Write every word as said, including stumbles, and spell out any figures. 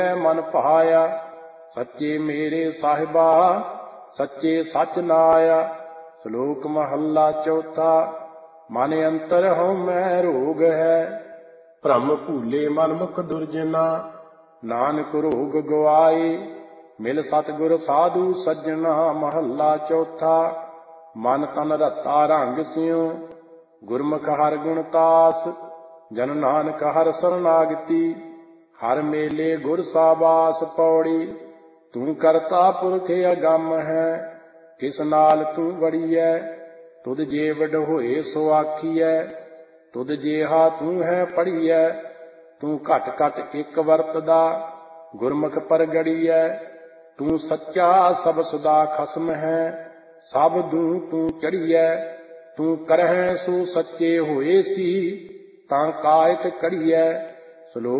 ਮਨ ਭਾਇਆ। ਸੱਚੇ ਮੇਰੇ ਸਾਹਿਬਾ ਸੱਚੇ ਸੱਚ ਨਾਇਆ। ਸ਼ਲੋਕ ਮਹੱਲਾ ਚੌਥਾ। ਮਨ ਅੰਤਰ ਹਉਮੈ ਰੋਗ ਹੈ, ਭ੍ਰਮ ਭੂਲੇ ਮਨ ਮੁਖ ਦੁਰਜਨਾ। ਨਾਨਕ ਰੋਗ ਗਵਾਏ ਮਿਲ ਸਤਿਗੁਰ ਸਾਧੂ ਸੱਜਣਾ। ਮਹੱਲਾ ਚੌਥਾ। ਮਨ ਤਨ ਰਤਾ ਰੰਗ ਸਿਉ ਗੁਰਮੁਖ ਹਰਿ ਗੁਣ ਤਾਸ। ਜਨ ਨਾਨਕ ਹਰਿ ਸਰਨਾਗਤੀ ਹਰ ਮੇਲੇ ਗੁਰ ਸਾਬਾਸ। ਪੌੜੀ। ਤੂੰ ਕਰਤਾ ਪੁਰਖ ਅਗੰਮ ਹੈ, ਕਿਸ ਨਾਲ ਤੂੰ ਵੜੀਐ। ਤੁਧ ਜੇ ਵਡ ਹੋਏ ਸੋ ਆਖੀਐ, ਤੁਧ ਜੇਹਾ ਤੂੰ ਹੈ ਪੜੀਐ। ਤੂੰ ਘਟ ਘਟ ਇੱਕ ਵਰਤਦਾ ਗੁਰਮੁਖ ਪਰਗੜੀਐ। ਤੂੰ ਸੱਚਾ ਸਭ ਸਦਾ ਖਸਮ ਹੈ, ਸਭ ਦੂੰ ਤੂੰ ਚੜੀਐ। ਤੂੰ ਕਰਹਿ ਸੋ ਸੱਚੇ ਹੋਏ ਸੀ, ਤਾਂ ਕਾਇਤ ਕੜੀਐ। ਸ਼ਲੋਕ